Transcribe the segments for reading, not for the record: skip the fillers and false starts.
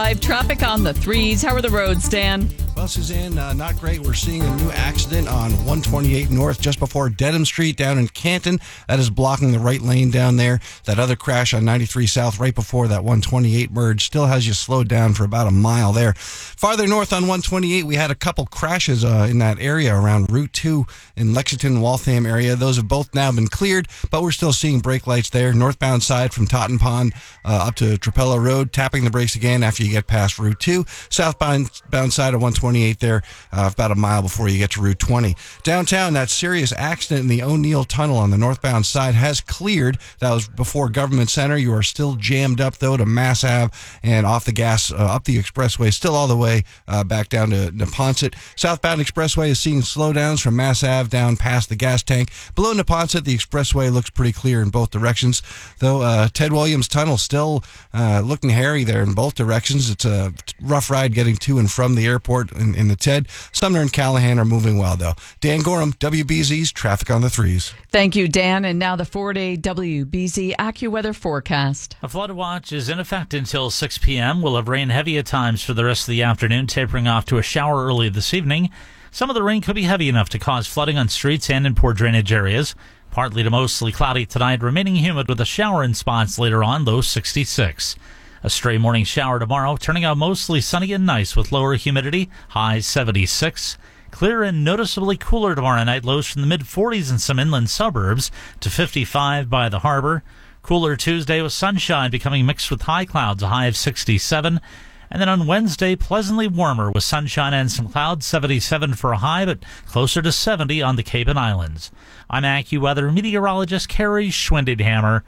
live traffic on the threes. How are the roads, Dan? Well, Suzanne, not great. We're seeing a new accident on 128 North just before Dedham Street down in Canton. That is blocking the right lane down there. That other crash on 93 South right before that 128 merge still has you slowed down for about a mile there. Farther north on 128, we had a couple crashes in that area around Route 2 in Lexington and Waltham area. Those have both now been cleared, but we're still seeing brake lights there. Northbound side from Totten Pond up to Trapello Road, tapping the brakes again after you get past Route 2. Southbound side of 128 there, about a mile before you get to Route 20. Downtown, that serious accident in the O'Neill Tunnel on the northbound side has cleared. That was before Government Center. You are still jammed up, though, to Mass Ave and off the gas, up the expressway, still all the way back down to Neponset. Southbound expressway is seeing slowdowns from Mass Ave down past the gas tank. Below Neponset, the expressway looks pretty clear in both directions, though Ted Williams Tunnel still looking hairy there in both directions. It's a rough ride getting to and from the airport in the Ted. Sumner and Callahan are moving well, though. Dan Gorham, WBZ's Traffic on the Threes. Thank you, Dan. And now the 4-day WBZ AccuWeather forecast. A flood watch is in effect until 6 p.m. We'll have rain heavy at times for the rest of the afternoon, tapering off to a shower early this evening. Some of the rain could be heavy enough to cause flooding on streets and in poor drainage areas. Partly to mostly cloudy tonight, remaining humid with a shower in spots later on, low 66. A stray morning shower tomorrow, turning out mostly sunny and nice with lower humidity, high 76. Clear and noticeably cooler tomorrow night, lows from the mid-40s in some inland suburbs to 55 by the harbor. Cooler Tuesday with sunshine becoming mixed with high clouds, a high of 67. And then on Wednesday, pleasantly warmer with sunshine and some clouds, 77 for a high, but closer to 70 on the Cape and Islands. I'm AccuWeather meteorologist Carrie Schwindedhammer,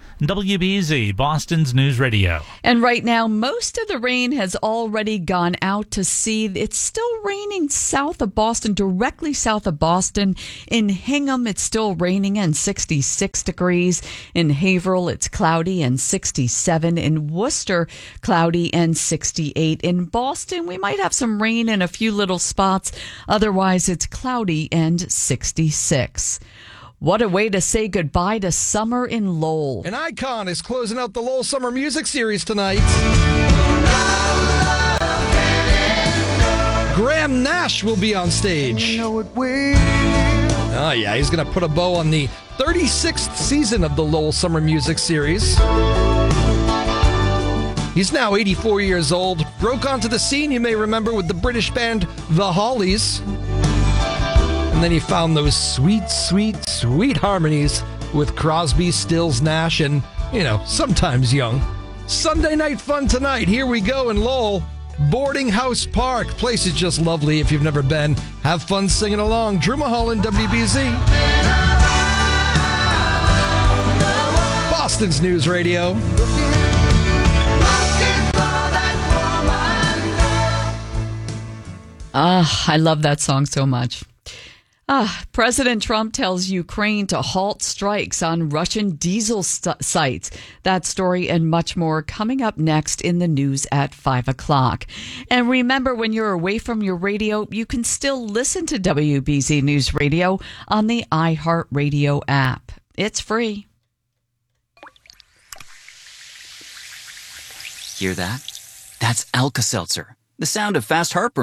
WBZ, Boston's News Radio. And right now, most of the rain has already gone out to sea. It's still raining south of Boston, directly south of Boston. In Hingham, it's still raining and 66 degrees. In Haverhill, it's cloudy and 67. In Worcester, cloudy and 68. In Boston, we might have some rain in a few little spots. Otherwise, it's cloudy and 66. What a way to say goodbye to summer in Lowell. An icon is closing out the Lowell Summer Music Series tonight. Graham Nash will be on stage. Oh, yeah, he's going to put a bow on the 36th season of the Lowell Summer Music Series. He's now 84 years old. Broke onto the scene, you may remember, with the British band The Hollies. And then he found those sweet, sweet, sweet harmonies with Crosby, Stills, Nash, and, sometimes Young. Sunday night fun tonight. Here we go in Lowell. Boarding House Park. Place is just lovely if you've never been. Have fun singing along. Drew Mulholland, WBZ. Boston's News Radio. I love that song so much. President Trump tells Ukraine to halt strikes on Russian diesel sites. That story and much more coming up next in the news at 5 o'clock. And remember, when you're away from your radio, you can still listen to WBZ News Radio on the iHeartRadio app. It's free. Hear that? That's Alka-Seltzer, the sound of fast heartburn.